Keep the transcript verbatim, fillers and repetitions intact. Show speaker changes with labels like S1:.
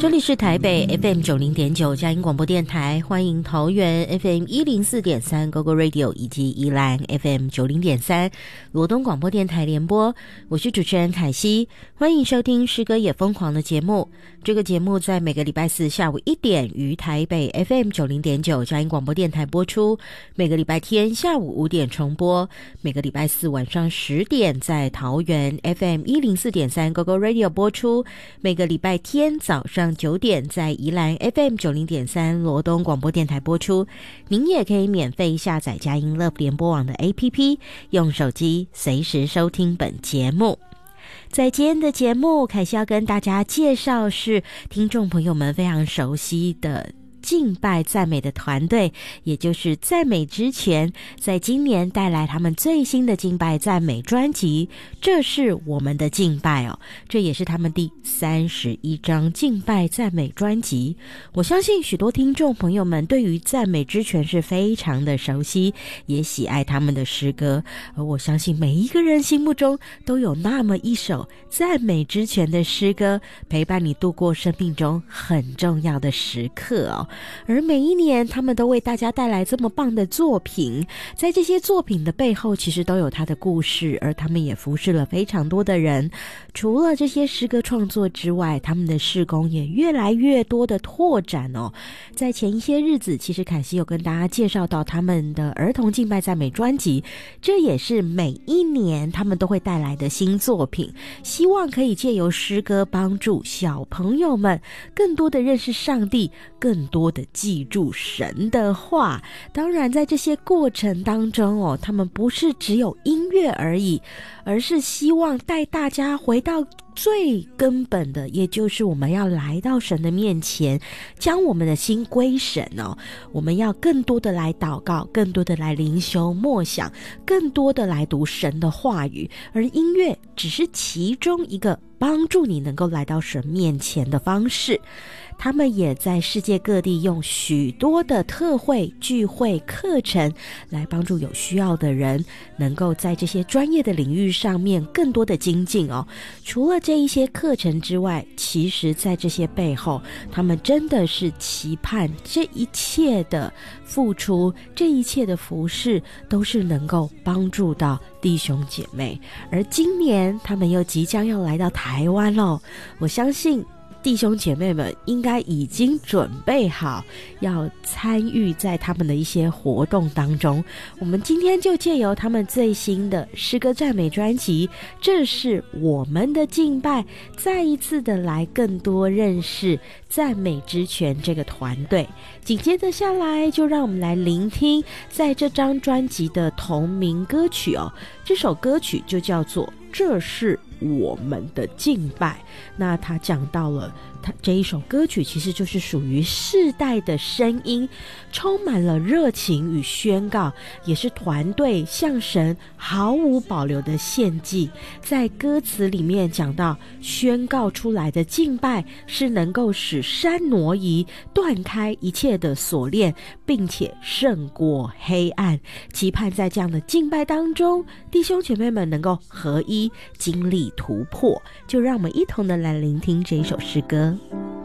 S1: 这里是台北 F M 九零点九佳音广播电台，欢迎桃园 F M 一零四点三 Go Go Radio 以及宜兰 F M 九零点三罗东广播电台联播。我是主持人凯西，欢迎收听诗歌也疯狂的节目。这个节目在每个礼拜四下午一点于台北 F M 九零点九佳音广播电台播出，每个礼拜天下午五点重播，每个礼拜四晚上十点在桃园 F M 一零四点三 Go Go Radio 播出，每个礼拜天早上九点在宜兰 F M 九零点三罗东广播电台播出。您也可以免费下载佳音 Love 联播网的 A P P， 用手机随时收听本节目。在今天的节目，凯西要跟大家介绍是听众朋友们非常熟悉的敬拜赞美的团队，也就是赞美之泉，在今年带来他们最新的敬拜赞美专辑，这是我们的敬拜哦，这也是他们第三十一张敬拜赞美专辑。我相信许多听众朋友们对于赞美之泉是非常的熟悉，也喜爱他们的诗歌，而我相信每一个人心目中都有那么一首赞美之泉的诗歌，陪伴你度过生命中很重要的时刻哦。而每一年他们都为大家带来这么棒的作品，在这些作品的背后其实都有他的故事，而他们也服侍了非常多的人。除了这些诗歌创作之外，他们的事工也越来越多的拓展哦。在前一些日子，其实凯西有跟大家介绍到他们的儿童敬拜赞美专辑，这也是每一年他们都会带来的新作品，希望可以借由诗歌帮助小朋友们更多的认识上帝，更多的记住神的话。当然在这些过程当中哦，他们不是只有音乐而已，而是希望带大家回到最根本的，也就是我们要来到神的面前，将我们的心归神哦。我们要更多的来祷告，更多的来灵修默想，更多的来读神的话语，而音乐只是其中一个帮助你能够来到神面前的方式。他们也在世界各地用许多的特会、聚会、课程来帮助有需要的人能够在这些专业的领域上面更多的精进哦。除了这一些课程之外，其实在这些背后，他们真的是期盼这一切的付出，这一切的服事都是能够帮助到弟兄姐妹。而今年他们又即将要来到台湾了，我相信弟兄姐妹们应该已经准备好要参与在他们的一些活动当中。我们今天就借由他们最新的诗歌赞美专辑，这是我们的敬拜，再一次的来更多认识赞美之泉这个团队。紧接着下来就让我们来聆听在这张专辑的同名歌曲哦，这首歌曲就叫做这是我们的敬拜。那他讲到了他这一首歌曲其实就是属于世代的声音，充满了热情与宣告，也是团队向神毫无保留的献祭。在歌词里面讲到，宣告出来的敬拜是能够使山挪移，断开一切的锁链，并且胜过黑暗。期盼在这样的敬拜当中，弟兄姐妹们能够合一，经历突破。就让我们一同的来聆听这一首诗歌。